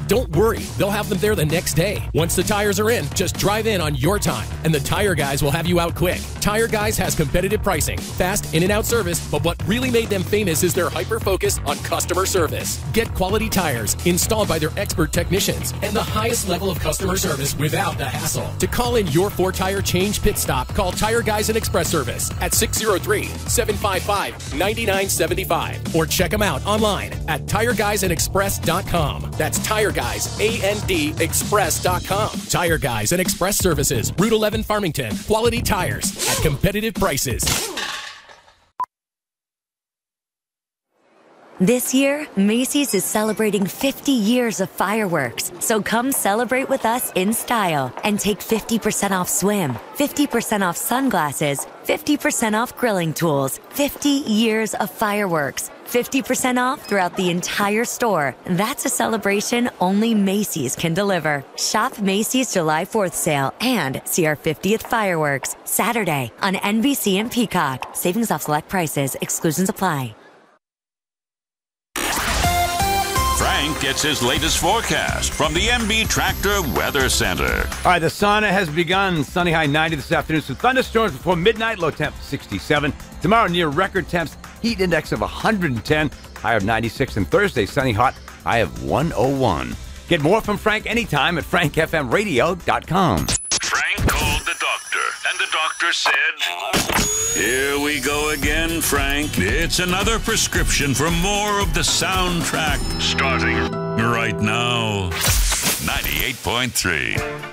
Don't worry, they'll have them there the next day. Once the tires are in, just drive in on your time, and the Tire Guys will have you out quick. Tire Guys has competitive pricing, fast in-and-out service, but what really made them famous is their hyper-focus on customer service. Get quality tires installed by their expert technicians and the highest level of customer service without the hassle. To call in your 4-tire change pit stop, call Tire Guys and Express Service at 603-755-9975 or check them out online at TireGuysandExpress.com. That's Tire Guys, A-N-D, Express.com. Tire Guys and Express Services, Route 11 Farmington. Quality tires at competitive prices. This year, Macy's is celebrating 50 years of fireworks. So come celebrate with us in style and take 50% off swim, 50% off sunglasses, 50% off grilling tools, 50 years of fireworks, 50% off throughout the entire store. That's a celebration only Macy's can deliver. Shop Macy's July 4th sale and see our 50th fireworks Saturday on NBC and Peacock. Savings off select prices. Exclusions apply. Frank gets his latest forecast from the MB Tractor Weather Center. All right, the sauna has begun. Sunny high 90 this afternoon. Some thunderstorms before midnight. Low temp 67. Tomorrow near record temps. Heat index of 110. High of 96. And Thursday sunny hot. High of 101. Get more from Frank anytime at frankfmradio.com. Frank called the doctor, and the doctor said, "Here we go again, Frank. It's another prescription for more of the soundtrack starting right now." 98.3